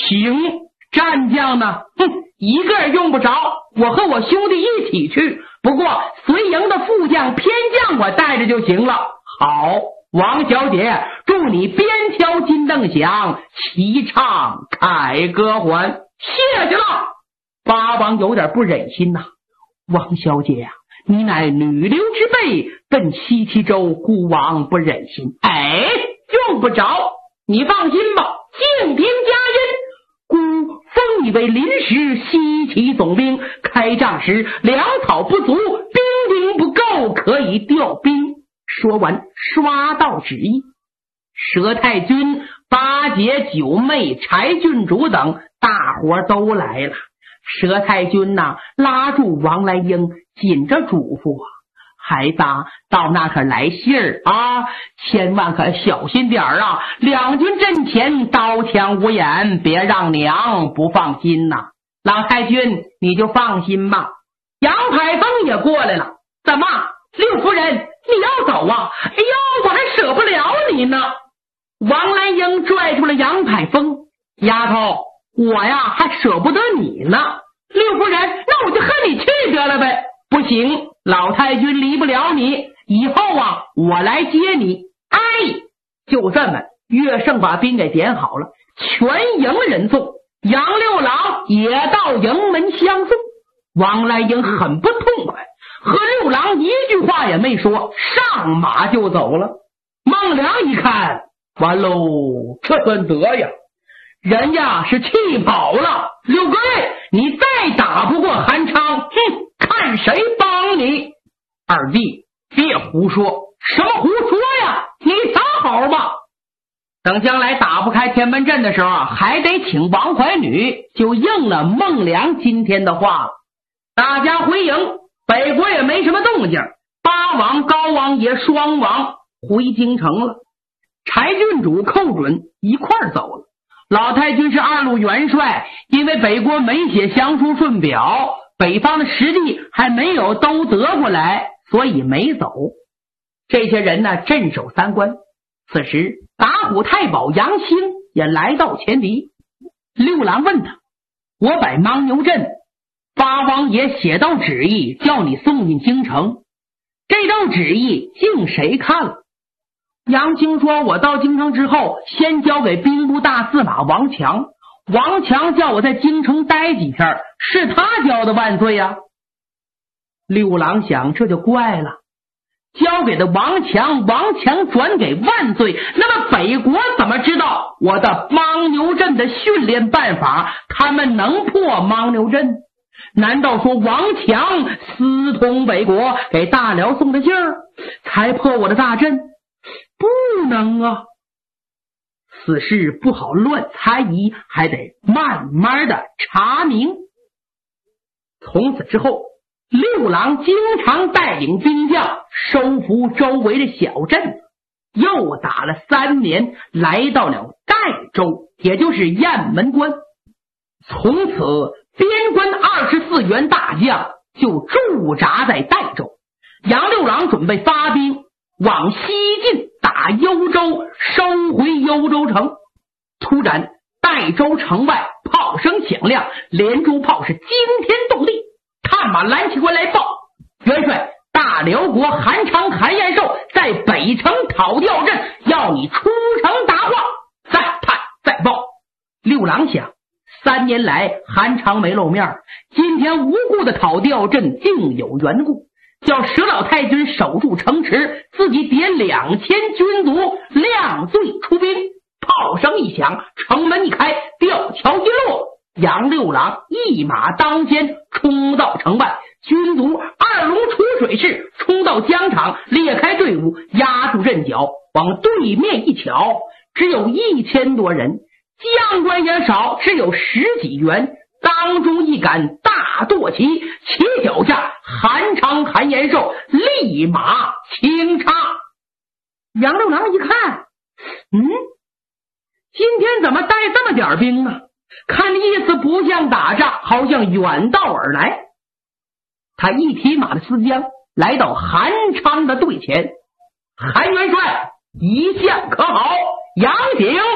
行，战将呢？哼，一个也用不着，我和我兄弟一起去。不过随营的副将、偏将我带着就行了。好，王小姐，祝你边敲金灯响，齐唱凯歌还。谢谢了。八王有点不忍心呐，王小姐呀，你乃女流之辈，奔西岐州，孤王不忍心。哎，用不着，你放心吧，静听佳音。孤封你为临时西岐总兵，开仗时粮草不足，兵丁不够，可以调兵。说完刷到旨意。佘太君、八姐、九妹、柴郡主等大伙都来了。佘太君呐，拉住王来英，紧着嘱咐孩子到那可来信儿啊，千万可小心点啊，两军阵前刀枪无眼，别让娘不放心呐。老太君你就放心吧。杨排风也过来了。怎么，六夫人你要走啊？哎呦，我还舍不了你呢。王来英拽住了杨排风。丫头，我呀还舍不得你呢。六夫人，那我就和你去得了呗。不行，老太君离不了你，以后啊我来接你。哎，就这么，岳胜把兵给点好了，全营人送。杨六郎也到营门相送。王来英很不痛快，和六郎一句话也没说，上马就走了。孟良一看，完喽，这算得呀，人家是气跑了。六哥，你再打不过韩昌，哼，看谁帮你。二弟别胡说。什么胡说呀，你撒好吧。等将来打不开天门阵的时候还得请王怀女，就应了孟良今天的话了。大家回营，北国也没什么动静，八王、高王爷双王回京城了。柴郡主、寇准一块儿走了。老太君是二路元帅，因为北国没写降书顺表，北方的实力还没有都得过来，所以没走。这些人呢，镇守三关。此时打虎太保杨兴也来到前敌。六郎问他，我摆牦牛阵，八王爷写到旨意，叫你送进京城，这道旨意竟谁看了？杨兴说，我到京城之后，先交给兵部大司马王强，王强叫我在京城待几天，是他交的万岁呀。六郎想，这就怪了，交给的王强，王强转给万岁，那么北国怎么知道我的牦牛阵的训练办法？他们能破牦牛阵？难道说王强私通北国，给大辽送的信儿，才破我的大阵？不能啊，此事不好乱猜疑，还得慢慢的查明。从此之后，六郎经常带领兵将收服周围的小镇子，又打了3年，来到了代州，也就是雁门关。从此边关24员大将就驻扎在代州。杨六郎准备发兵往西进，打幽州，收回幽州城。突然代州城外炮声响亮，连珠炮是惊天动地。探马蓝旗官来报，元帅大辽国韩昌、韩延寿在北城讨调阵，要你出城答话。再探再报。六郎想，3年来韩昌没露面，今天无故的讨调阵定有缘故，叫佘老太君守住城池，自己点2000军卒亮罪出兵。炮声一响，城门一开，吊桥一落，杨六郎一马当先冲到城外，军卒二龙出水式冲到疆场，裂开队伍，压住阵脚，往对面一瞧，只有1000多人，将官也少，只有10几员。当中一杆大舵旗，旗脚下韩昌、韩延寿立马轻插。杨六郎一看，今天怎么带这么点兵啊？看意思不像打仗，好像远道而来。他一提马的丝缰，来到韩昌的队前。韩元帅，一向可好？杨景